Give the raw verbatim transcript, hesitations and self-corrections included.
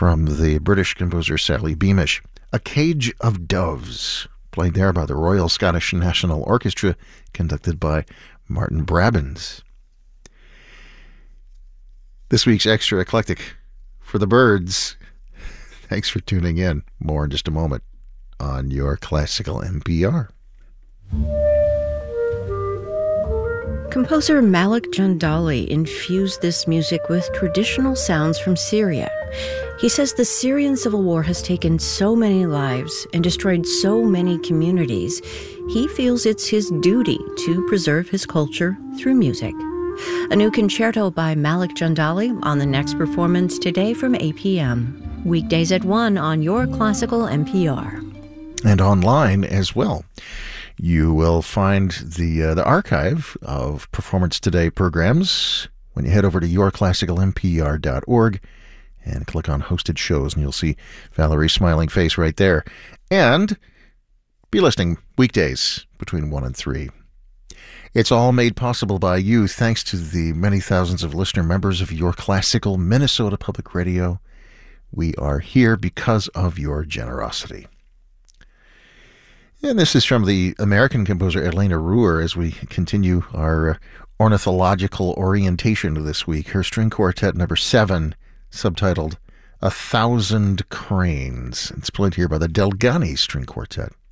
from the British composer Sally Beamish. A Cage of Doves, played there by the Royal Scottish National Orchestra, conducted by Martin Brabbins. This week's Extra Eclectic for the Birds. Thanks for tuning in. More in just a moment on your Classical N P R. Composer Malik Jandali infused this music with traditional sounds from Syria. He says the Syrian civil war has taken so many lives and destroyed so many communities. He feels it's his duty to preserve his culture through music. A new concerto by Malik Jandali on the next performance today from eight p.m. Weekdays at one on your Classical N P R. And online as well. You will find the uh, the archive of Performance Today programs when you head over to your classical n p r dot org and click on Hosted Shows, and you'll see Valerie's smiling face right there. And be listening weekdays between one and three. It's all made possible by you, thanks to the many thousands of listener members of Your Classical Minnesota Public Radio. We are here because of your generosity. And this is from the American composer Elena Ruhr as we continue our ornithological orientation this week. Her string quartet number seven, subtitled A Thousand Cranes. It's played here by the Delgani String Quartet.